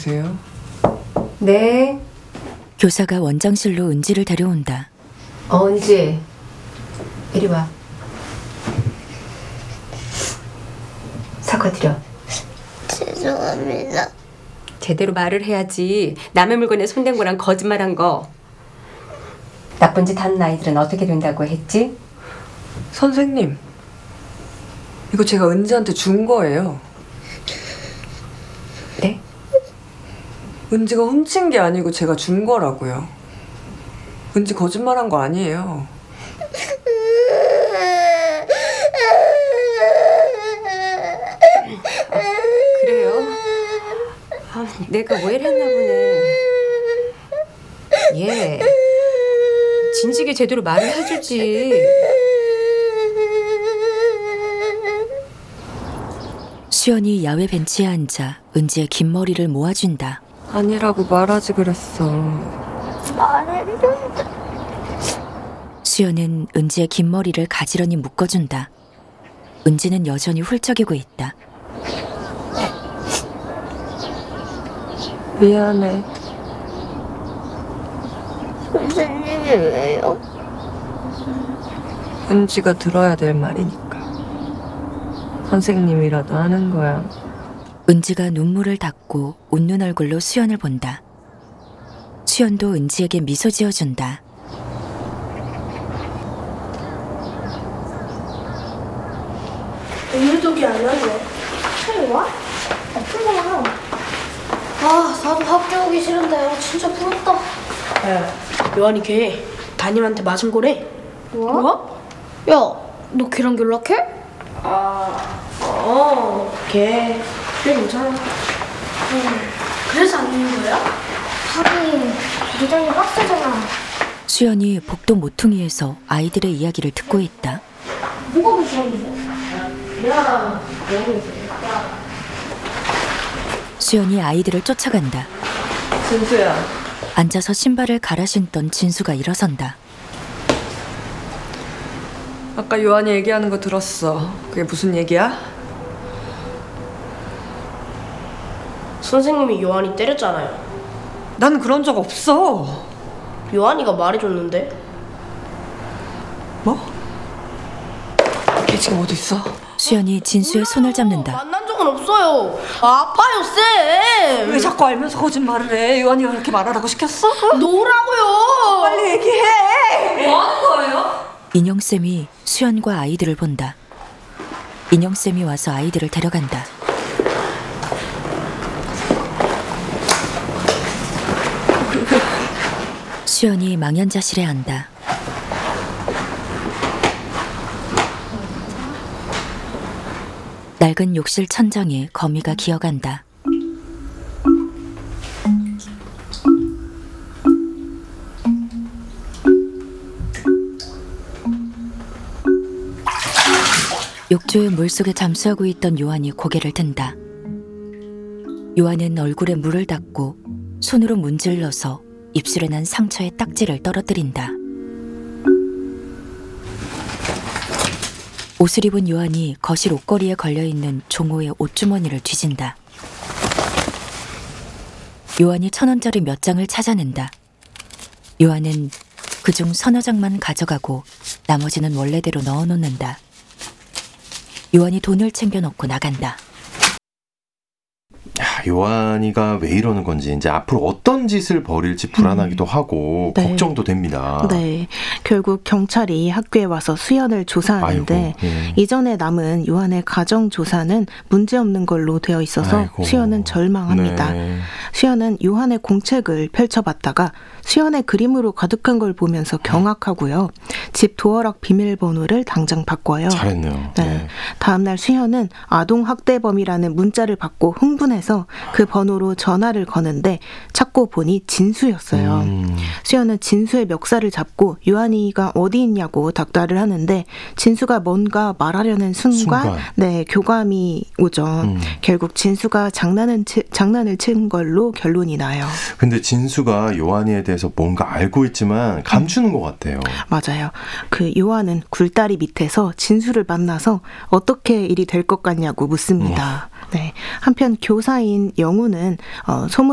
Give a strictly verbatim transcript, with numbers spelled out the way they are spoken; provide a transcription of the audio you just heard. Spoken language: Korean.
계세요? 네. 교사가 원장실로 은지를 데려온다. 어, 은지. 이리 와. 사과드려. 죄송합니다. 제대로 말을 해야지. 남의 물건에 손댄 거랑 거짓말한 거. 나쁜 짓 하는 아이들은 어떻게 된다고 했지? 선생님, 이거 제가 은지한테 준 거예요. 네? 은지가 훔친 게 아니고 제가 준 거라고요. 은지 거짓말한 거 아니에요. 아, 그래요? 아, 내가 왜 이랬나 보네. 예. 진즉에 제대로 말을 해주지. 수연이 야외 벤치에 앉아 은지의 긴 머리를 모아준다. 아니라고 말하지 그랬어. 말해준다. 수연은 은지의 긴 머리를 가지런히 묶어준다. 은지는 여전히 훌쩍이고 있다. 미안해. 선생님이 왜요? 은지가 들어야 될 말이니까. 선생님이라도 하는 거야. 은지가 눈물을 닦고 웃는 얼굴로 수연을 본다. 수연도 은지에게 미소 지어준다. 의유독이 안 하네. 잘 와? 아, 풀거나. 아, 나도 학교 오기 싫은데 진짜 부럽다. 야, 요한이 걔 담임한테 맞은 거래. 뭐? 뭐? 야, 너 걔랑 연락해? 아, 어, 걔 그래 괜찮아. 그래서 안 있는 거야? 하긴 기장이 빡세잖아. 수연이 복도 모퉁이에서 아이들의 이야기를 듣고 있다. 뭐가 무서운데? 야, 수연이 아이들을 쫓아간다. 진수야. 앉아서 신발을 갈아 신던 진수가 일어선다. 아까 요한이 얘기하는 거 들었어. 그게 무슨 얘기야? 선생님이 요한이 때렸잖아요. 난 그런 적 없어. 요한이가 말해줬는데. 뭐? 걔 지금 어디 있어? 수연이 진수의 손을 잡는다. 만난 적은 없어요. 아, 아파요, 쌤. 왜 자꾸 알면서 거짓말을 해? 요한이가 그렇게 말하라고 시켰어? 놓으라고요. 빨리 얘기해. 뭐 하는 거예요? 인형쌤이 수연과 아이들을 본다. 인형쌤이 와서 아이들을 데려간다. 수연이 망연자실해 앉다. 낡은 욕실 천장에 거미가 기어간다. 욕조의 물속에 잠수하고 있던 요한이 고개를 든다. 요한은 얼굴에 물을 닦고 손으로 문질러서 입술에 난 상처에 딱지를 떨어뜨린다. 옷을 입은 요한이 거실 옷걸이에 걸려있는 종호의 옷주머니를 뒤진다. 요한이 천 원짜리 몇 장을 찾아낸다. 요한은 그중 서너 장만 가져가고 나머지는 원래대로 넣어놓는다. 요한이 돈을 챙겨놓고 나간다. 요한이가 왜 이러는 건지 이제 앞으로 어떤 짓을 벌일지 불안하기도 음. 하고 네. 걱정도 됩니다. 네, 결국 경찰이 학교에 와서 수연을 조사하는데 아이고, 예. 이전에 남은 요한의 가정 조사는 문제없는 걸로 되어 있어서 아이고. 수연은 절망합니다. 네. 수연은 요한의 공책을 펼쳐봤다가 수연의 그림으로 가득한 걸 보면서 경악하고요. 집 도어락 비밀번호를 당장 바꿔요. 잘했네요. 네. 네. 다음날 수연은 아동학대범이라는 문자를 받고 흥분해서 그 번호로 전화를 거는데 찾고 보니 진수였어요. 음. 수연은 진수의 멱살을 잡고 요한이가 어디 있냐고 닥달을 하는데 진수가 뭔가 말하려는 순간, 순간. 네, 교감이 오죠. 음. 결국 진수가 장난은 치, 장난을 친 걸로 결론이 나요. 근데 진수가 요한이에 대해서 뭔가 알고 있지만 감추는 음. 것 같아요. 맞아요. 그 요한은 굴다리 밑에서 진수를 만나서 어떻게 일이 될 것 같냐고 묻습니다. 음. 네. 한편 교사인 영우는 어, 소문